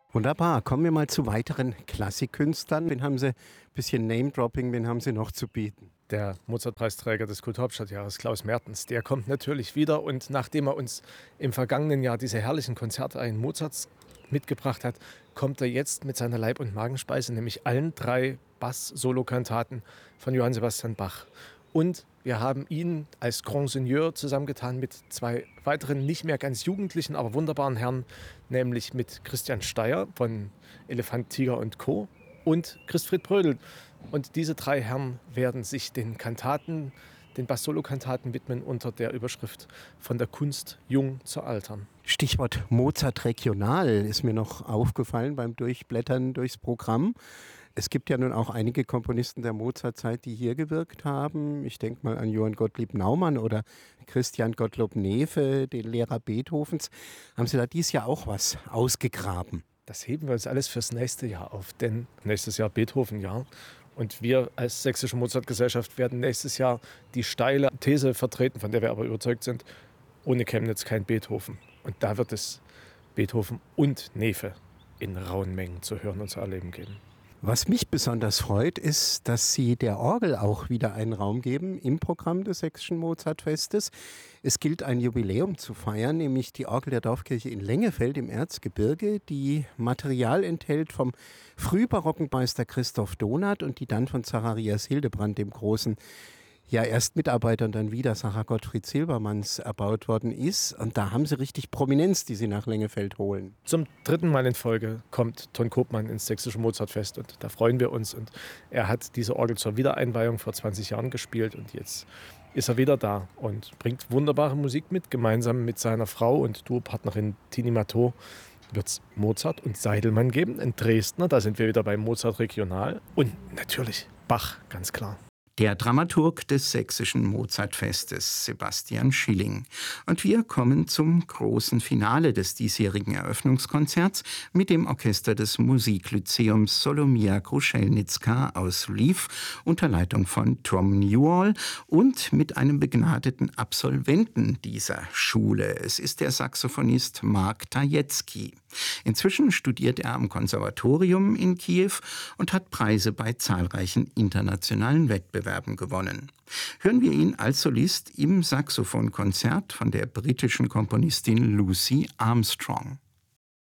Wunderbar. Kommen wir mal zu weiteren Klassikkünstlern. Wen haben Sie, bisschen Name-Dropping, wen haben Sie noch zu bieten? Der Mozart-Preisträger des Kulturhauptstadtjahres, Klaus Mertens, der kommt natürlich wieder. Und nachdem er uns im vergangenen Jahr diese herrlichen Konzertreihen Mozarts mitgebracht hat, kommt er jetzt mit seiner Leib- und Magenspeise, nämlich allen 3 Bass-Solokantaten von Johann Sebastian Bach. Und wir haben ihn als Grand Seigneur zusammengetan mit 2 weiteren, nicht mehr ganz jugendlichen, aber wunderbaren Herren, nämlich mit Christian Steyer von Elefant, Tiger und Co. und Christfried Brödel. Und diese 3 Herren werden sich den Kantaten, den Bass-Solo-Kantaten widmen unter der Überschrift „Von der Kunst jung zu altern". Stichwort Mozart Regional ist mir noch aufgefallen beim Durchblättern durchs Programm. Es gibt ja nun auch einige Komponisten der Mozartzeit, die hier gewirkt haben. Ich denke mal an Johann Gottlieb Naumann oder Christian Gottlob Neefe, den Lehrer Beethovens. Haben Sie da dieses Jahr auch was ausgegraben? Das heben wir uns alles fürs nächste Jahr auf, denn nächstes Jahr Beethoven-Jahr. Und wir als Sächsische Mozartgesellschaft werden nächstes Jahr die steile These vertreten, von der wir aber überzeugt sind, ohne Chemnitz kein Beethoven. Und da wird es Beethoven und Neefe in rauen Mengen zu hören und zu erleben geben. Was mich besonders freut, ist, dass Sie der Orgel auch wieder einen Raum geben im Programm des Sächsischen Mozartfestes. Es gilt ein Jubiläum zu feiern, nämlich die Orgel der Dorfkirche in Lengefeld im Erzgebirge, die Material enthält vom frühbarocken Meister Christoph Donath und die dann von Zacharias Hildebrand dem Großen, ja erst Mitarbeiter und dann Widersacher Gottfried Silbermanns erbaut worden ist. Und da haben Sie richtig Prominenz, die Sie nach Lengefeld holen. Zum 3. Mal in Folge kommt Ton Kopmann ins Sächsische Mozartfest und da freuen wir uns. Und er hat diese Orgel zur Wiedereinweihung vor 20 Jahren gespielt und jetzt ist er wieder da und bringt wunderbare Musik mit. Gemeinsam mit seiner Frau und Duopartnerin Tini Matteau wird es Mozart und Seidelmann geben, ein Dresdner. Da sind wir wieder bei Mozart Regional und natürlich Bach, ganz klar. Der Dramaturg des Sächsischen Mozartfestes, Sebastian Schilling. Und wir kommen zum großen Finale des diesjährigen Eröffnungskonzerts mit dem Orchester des Musiklyzeums Solomia Kruschelnitzka aus Lviv unter Leitung von Tom Newall und mit einem begnadeten Absolventen dieser Schule. Es ist der Saxophonist Mark Tajetsky. Inzwischen studiert er am Konservatorium in Kiew und hat Preise bei zahlreichen internationalen Wettbewerben gewonnen. Hören wir ihn als Solist im Saxophonkonzert von der britischen Komponistin Lucy Armstrong.